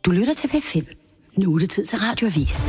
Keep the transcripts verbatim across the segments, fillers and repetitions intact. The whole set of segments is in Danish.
Du lytter til P fem. Nu er det tid til Radioavis.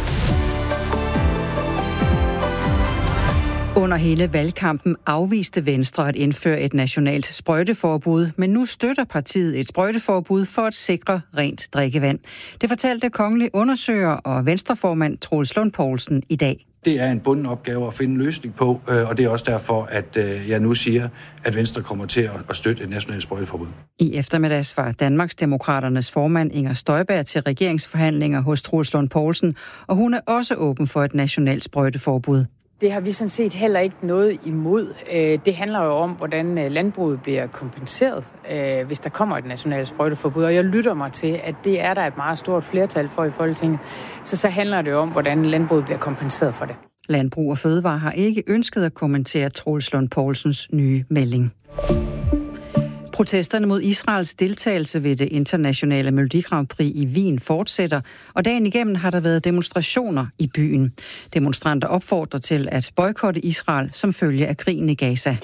Under hele valgkampen afviste Venstre at indføre et nationalt sprøjteforbud, men nu støtter partiet et sprøjteforbud for at sikre rent drikkevand. Det fortalte kongelig undersøger og venstreformand Troels Lund Poulsen i dag. Det er en bunden opgave at finde en løsning på, og det er også derfor, at jeg nu siger, at Venstre kommer til at støtte et nationalt sprøjteforbud. I eftermiddags var Danmarksdemokraternes formand Inger Støjberg til regeringsforhandlinger hos Troels Lund Poulsen, og hun er også åben for et nationalt sprøjteforbud. Det har vi sådan set heller ikke noget imod. Det handler jo om, hvordan landbruget bliver kompenseret, hvis der kommer et nationalt sprøjteforbud. Og jeg lytter mig til, at det er der et meget stort flertal for i Folketinget. Så så handler det om, hvordan landbruget bliver kompenseret for det. Landbrug og Fødevare har ikke ønsket at kommentere Troels Lund Poulsens nye melding. Protesterne mod Israels deltagelse ved det internationale Melodi Grand Prix i Wien fortsætter, og dagen igennem har der været demonstrationer i byen. Demonstranter opfordrer til at boykotte Israel som følge af krigen i Gaza.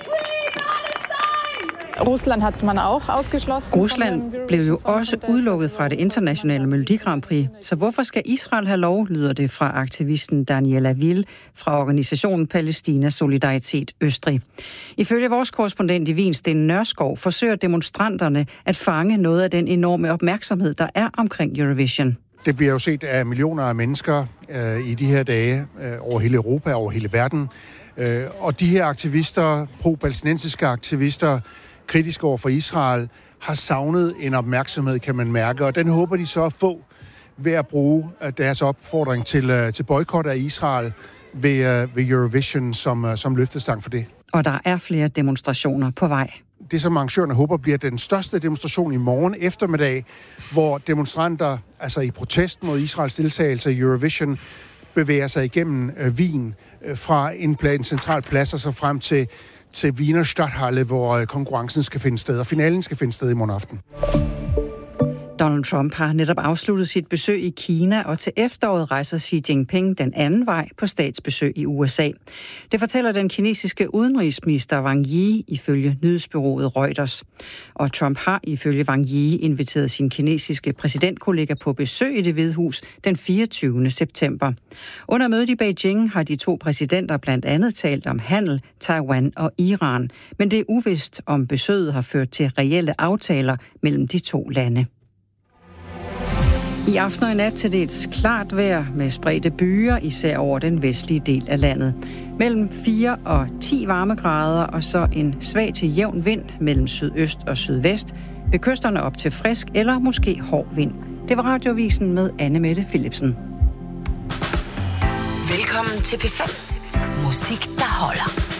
Rusland hat man auch ausgeschlossen. Rusland blev jo også udelukket fra det internationale Melodi Grand Prix. Så hvorfor skal Israel have lov, lyder det fra aktivisten Daniela Ville fra organisationen Palæstina Solidaritet Østrig. Ifølge vores korrespondent i Wien, Sten Nørskov, forsøger demonstranterne at fange noget af den enorme opmærksomhed, der er omkring Eurovision. Det bliver jo set af millioner af mennesker øh, i de her dage øh, over hele Europa, over hele verden. Øh, og de her aktivister, pro-palæstinensiske aktivister, kritiske over for Israel, har savnet en opmærksomhed, kan man mærke, og den håber de så at få ved at bruge deres opfordring til, til boykot af Israel ved, ved Eurovision som, som løftestang for det. Og der er flere demonstrationer på vej. Det, som arrangørerne håber, bliver den største demonstration i morgen eftermiddag, hvor demonstranter, altså i protest mod Israels deltagelse i Eurovision, bevæger sig igennem øh, Wien øh, fra en, en central plads og så frem til til Wiener Stadthalle, hvor konkurrencen skal finde sted, og finalen skal finde sted i morgen aften. Donald Trump har netop afsluttet sit besøg i Kina, og til efteråret rejser Xi Jinping den anden vej på statsbesøg i U S A. Det fortæller den kinesiske udenrigsminister Wang Yi ifølge nyhedsbureauet Reuters. Og Trump har ifølge Wang Yi inviteret sin kinesiske præsidentkollega på besøg i Det Hvide Hus den fireogtyvende september. Under mødet i Beijing har de to præsidenter blandt andet talt om handel, Taiwan og Iran, men det er uvist, om besøget har ført til reelle aftaler mellem de to lande. I aften og i nat til dels klart vejr med spredte byer, især over den vestlige del af landet. Mellem fire og ti varmegrader og så en svag til jævn vind mellem sydøst og sydvest. Ved kysterne op til frisk eller måske hård vind. Det var Radioavisen med Anne Mette Philipsen. Velkommen til P fem. Musik, der holder.